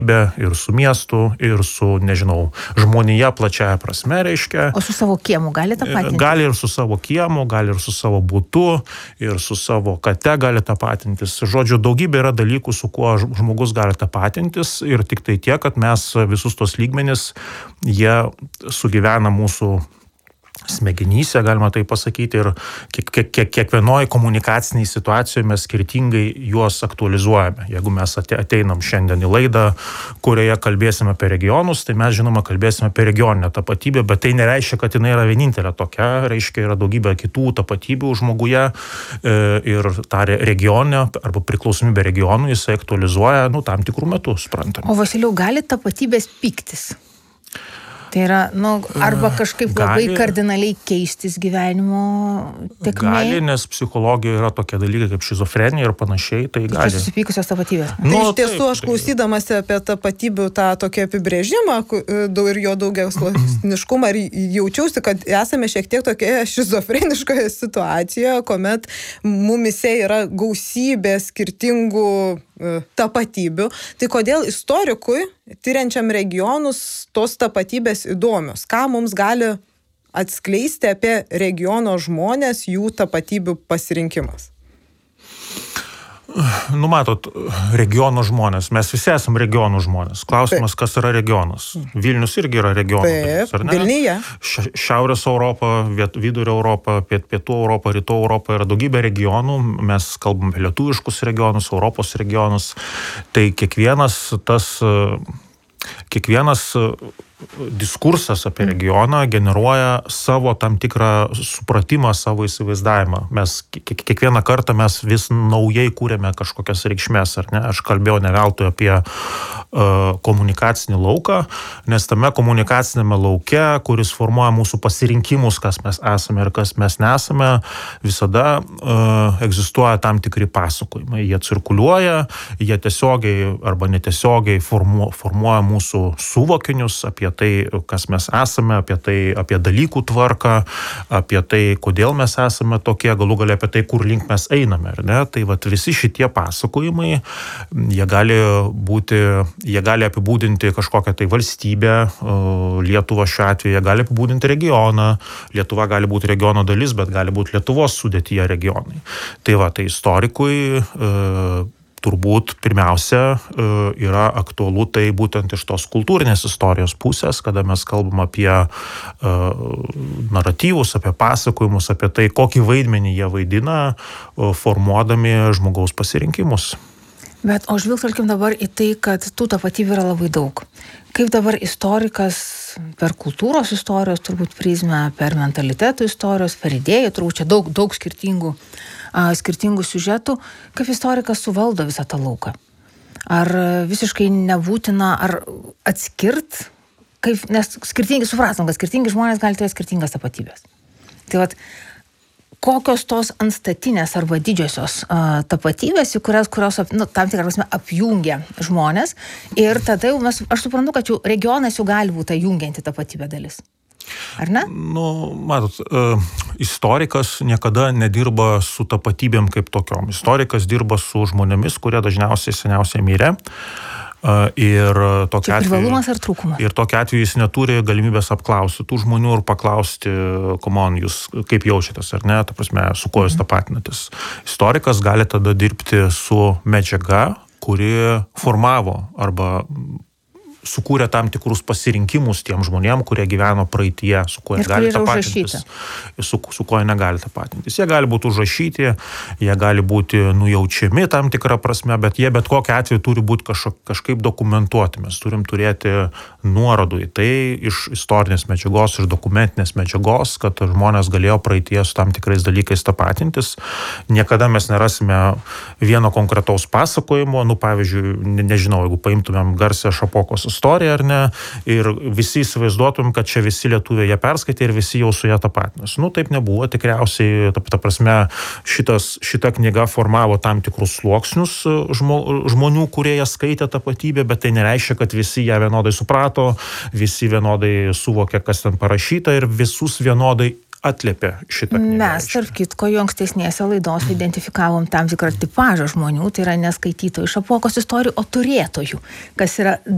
ir su miestu, ir su, nežinau, žmonija plačiaja prasme, reiškia. O su savo kiemu gali tapatintis? Gali ir su savo kiemu, gali ir su savo butu, ir su savo kate gali tapatintis. Žodžiu, daugybė yra dalykų, su kuo žmogus gali tapatintis, ir tik tai tiek, kad mes visus tos lygmenis, jie sugyvena mūsų smegenyse, galima tai pasakyti, ir kiekvienoje komunikaciniai situacijoje mes skirtingai juos aktualizuojame. Jeigu mes ateinam šiandien į laidą, kurioje kalbėsime apie regionus, tai mes žinoma kalbėsime apie regioninę tapatybę, bet tai nereiškia, kad jinai yra vienintelė tokia, reiškia yra daugybė kitų tapatybių žmoguje, ir tą regioninę arba priklausomybę regionų jisai aktualizuoja, tam tikrų metų, suprantame. O Vasilijau, gali tapatybės pyktis? Tai yra, arba kažkaip labai kardinaliai keistis gyvenimo tekmėje? Gali, nes psichologijoje yra tokie dalykai kaip šizofrenija ir panašiai, tai gali. Susipykusios tapatybės. Tai iš tiesų aš klausydamasi apie tapatybių tą tokį apibrėžimą ir jo daugiasluoksniškumą, ir jaučiausi, kad esame šiek tiek tokioje šizofreniškoje situacijoje, kuomet mumise yra gausybė skirtingų tapatybių. Tai kodėl istorikui, tyriančiam regionus, tos tapatybės įdomios? Ką mums gali atskleisti apie regiono žmonės, jų tapatybių pasirinkimas? Matot, regiono žmonės. Mes visi esam regionų žmonės. Klausimas, kas yra regionas. Vilnius irgi yra regionas. Taip, Vilniuje. Šiaurės Europa, Vidurio Europa, Pietų Europa, Rytų Europa yra daugybė regionų. Mes kalbam apie lietuviškus regionus, Europos regionus. Tai kiekvienas diskursas apie regioną generuoja savo tam tikrą supratimą, savo įsivaizdavimą. Mes kiekvieną kartą mes vis naujai kūrėme kažkokias reikšmės, ar ne? Aš kalbėjau ne veltui apie komunikacinį lauką, nes tame komunikacinėme lauke, kuris formuoja mūsų pasirinkimus, kas mes esame ir kas mes nesame, visada egzistuoja tam tikri pasakojimai. Jie cirkuliuoja, jie tiesiogiai arba netiesiogiai formuoja mūsų suvokinius apie tai, kas mes esame, apie dalykų tvarką, apie tai, kodėl mes esame tokie, galų galia apie tai, kur link mes einame, ar ne? Tai visi šitie pasakojimai, jie gali apibūdinti kažkokią tai valstybę, Lietuvą šiuo atveju, jie gali apibūdinti regioną, Lietuva gali būti regiono dalis, bet gali būti Lietuvos sudėtyje regionai. Tai istorikui turbūt pirmiausia yra aktualu tai būtent iš tos kultūrinės istorijos pusės, kada mes kalbam apie naratyvus, apie pasakojimus, apie tai, kokį vaidmenį jie vaidina, formuodami žmogaus pasirinkimus. Bet o žvilgtelkim dabar į tai, kad tų tapatybių yra labai daug. Kaip dabar istorikas per kultūros istorijos turbūt prizmę, per mentalitetų istorijos, per idėjų, turbūt čia daug skirtingų siužetų, kaip istorikas suvaldo visą tą lauką? Ar visiškai nebūtina, ar atskirt, nes supratom, kad skirtingi žmonės gali turėti skirtingas tapatybės. Tai kokios tos antstatinės arba didžiosios tapatybės, kurios tam tikrą prasme apjungia žmonės, ir tada jau aš suprantu, kad regionas jau gali būti jungianti tapatybė dalis. Ar ne? Matot, istorikas niekada nedirba su tapatybėm kaip tokiom. Istorikas dirba su žmonėmis, kurie dažniausiai seniausiai mirė. Ir tokia privalumas ar trūkumas? Ir tokia atveju jis neturi galimybės apklausti tų žmonių ir paklausti, jūs kaip jaučiatės, ar ne, ta prasme, su kuo jūs tapatinatės. Istorikas gali tada dirbti su medžiaga, kuri formavo arba sukūrė tam tikrus pasirinkimus tiem žmonėm, kurie gyveno praeityje, su kuo jie gali tapatintis, su kuo jie negali tapatintis. Jie gali būti užrašyti, jie gali būti nujaučiami tam tikrą prasme, bet jie bet kokiu atveju turi būti kažkaip dokumentuoti. Mes turim turėti nuorodų į tai iš istorinės medžiagos, iš dokumentinės medžiagos, kad žmonės galėjo praeityje su tam tikrais dalykais tapatintis. Niekada mes nerasime vieno konkretaus pasakojimo, pavyzdžiui, nežinau, jeigu paimtumėm garsią Šapokos istoriją, ar ne, ir visi įsivaizduotum, kad čia visi lietuviai ją perskaitė ir visi jau su ją tapatinasi. Taip nebuvo, tikriausiai, ta prasme, šita knyga formavo tam tikrus sluoksnius žmonių, kurie ją skaitė tapatybę, bet tai nereiškia, kad visi ją vienodai suprato, visi vienodai suvokė, kas ten parašyta, ir visus vienodai atliepia šitą knygą. Mes, tarp kitko, jau ankstesnėse laidose identifikavom tam tikrą tipažą žmonių, tai yra neskaitytojų Šapokos istorijų, o turėtojų, kas yra